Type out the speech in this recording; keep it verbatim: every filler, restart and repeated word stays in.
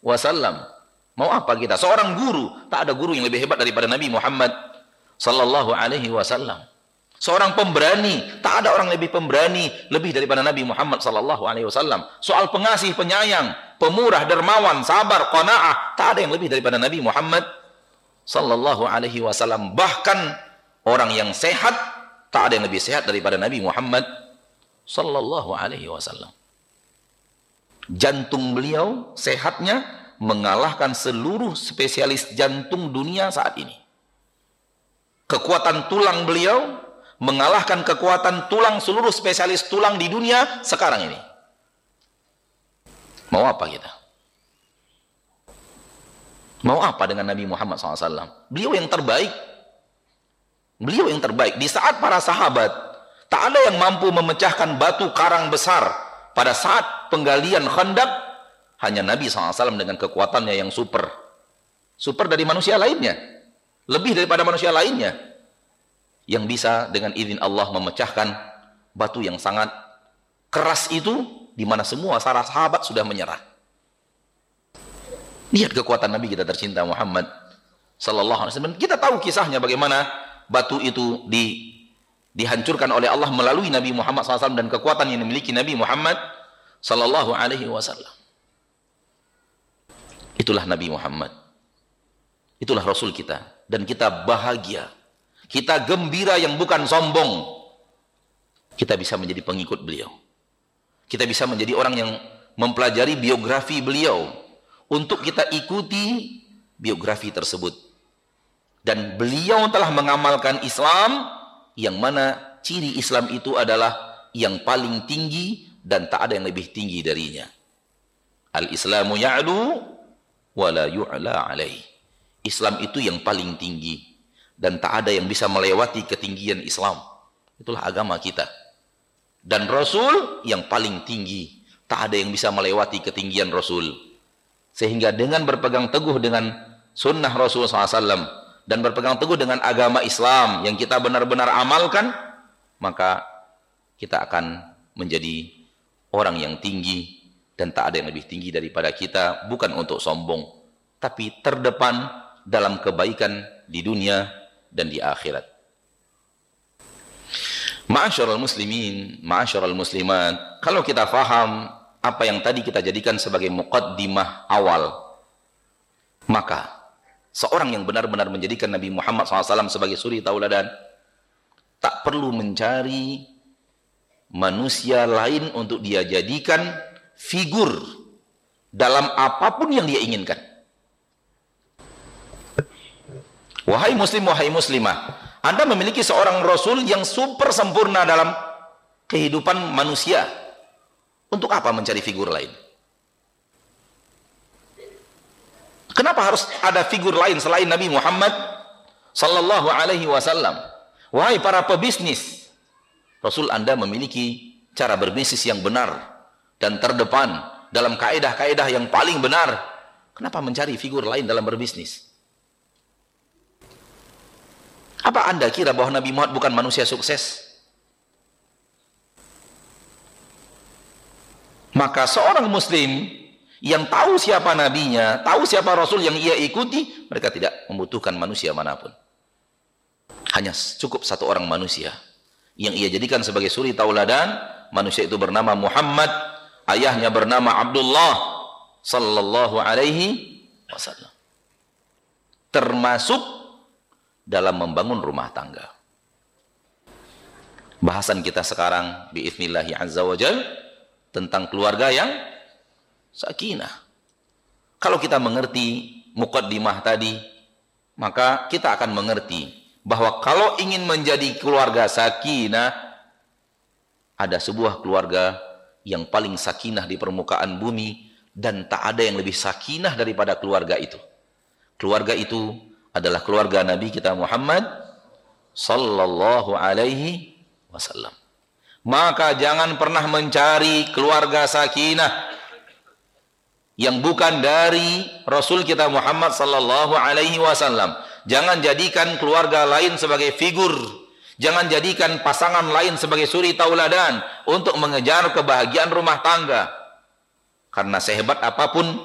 wasallam. Mau apa kita? Seorang guru, tak ada guru yang lebih hebat daripada Nabi Muhammad sallallahu alaihi wasallam. Seorang pemberani, tak ada orang lebih pemberani lebih daripada Nabi Muhammad sallallahu alaihi wasallam. Soal pengasih, penyayang, pemurah, dermawan, sabar, qanaah, tak ada yang lebih daripada Nabi Muhammad sallallahu alaihi wasallam. Bahkan orang yang sehat, tak ada yang lebih sehat daripada Nabi Muhammad sallallahu alaihi wasallam. Jantung beliau sehatnya mengalahkan seluruh spesialis jantung dunia saat ini. Kekuatan tulang beliau mengalahkan kekuatan tulang seluruh spesialis tulang di dunia sekarang ini. Mau apa kita? Mau apa dengan Nabi Muhammad shallallahu alaihi wasallam? Beliau yang terbaik. Beliau yang terbaik. Di saat para sahabat tak ada yang mampu memecahkan batu karang besar pada saat penggalian Khandaq, hanya Nabi shallallahu alaihi wasallam dengan kekuatannya yang super. Super dari manusia lainnya. Lebih daripada manusia lainnya. Yang bisa dengan izin Allah memecahkan batu yang sangat keras itu, di mana semua para sahabat sudah menyerah. Lihat kekuatan Nabi kita tercinta Muhammad sallallahu alaihi wasallam. Kita tahu kisahnya bagaimana batu itu di, dihancurkan oleh Allah melalui Nabi Muhammad sallallahu alaihi wasallam dan kekuatan yang dimiliki Nabi Muhammad sallallahu alaihi wasallam. Itulah Nabi Muhammad. Itulah Rasul kita. Dan kita bahagia. Kita gembira yang bukan sombong. Kita bisa menjadi pengikut beliau. Kita bisa menjadi orang yang mempelajari biografi beliau. Untuk kita ikuti biografi tersebut. Dan beliau telah mengamalkan Islam, yang mana ciri Islam itu adalah yang paling tinggi dan tak ada yang lebih tinggi darinya. Al-Islamu ya'lu wa la yu'la alaih. Islam itu yang paling tinggi dan tak ada yang bisa melewati ketinggian Islam. Itulah agama kita. Dan Rasul yang paling tinggi, tak ada yang bisa melewati ketinggian Rasul. Sehingga dengan berpegang teguh dengan sunnah Rasul shallallahu alaihi wasallam dan berpegang teguh dengan agama Islam yang kita benar-benar amalkan, maka kita akan menjadi orang yang tinggi dan tak ada yang lebih tinggi daripada kita, bukan untuk sombong, tapi terdepan dalam kebaikan di dunia dan di akhirat. Ma'asyiral muslimin, ma'asyiral muslimat, kalau kita faham apa yang tadi kita jadikan sebagai muqaddimah awal, maka seorang yang benar-benar menjadikan Nabi Muhammad shallallahu alaihi wasallam sebagai suri tauladan, tak perlu mencari manusia lain untuk dia jadikan figur dalam apapun yang dia inginkan. Wahai muslim, wahai muslimah, Anda memiliki seorang Rasul yang super sempurna dalam kehidupan manusia. Untuk apa mencari figur lain? Kenapa harus ada figur lain selain Nabi Muhammad sallallahu alaihi wasallam? Wahai para pebisnis, Rasul Anda memiliki cara berbisnis yang benar dan terdepan dalam kaedah-kaedah yang paling benar. Kenapa mencari figur lain dalam berbisnis? Apa Anda kira bahwa Nabi Muhammad bukan manusia sukses? Maka seorang muslim yang tahu siapa nabinya, tahu siapa Rasul yang ia ikuti, mereka tidak membutuhkan manusia manapun. Hanya cukup satu orang manusia yang ia jadikan sebagai suri tauladan. Manusia itu bernama Muhammad, ayahnya bernama Abdullah sallallahu alaihi wasallam. Termasuk dalam membangun rumah tangga. Bahasan kita sekarang biiznillahi azza wa jal tentang keluarga yang sakinah. Kalau kita mengerti muqaddimah tadi, maka kita akan mengerti bahwa kalau ingin menjadi keluarga sakinah, ada sebuah keluarga yang paling sakinah di permukaan bumi, dan tak ada yang lebih sakinah daripada keluarga itu. Keluarga itu adalah keluarga Nabi kita Muhammad sallallahu alaihi wasallam. Maka jangan pernah mencari keluarga sakinah yang bukan dari Rasul kita Muhammad sallallahu alaihi wasallam. Jangan jadikan keluarga lain sebagai figur. Jangan jadikan pasangan lain sebagai suri tauladan untuk mengejar kebahagiaan rumah tangga. Karena sehebat apapun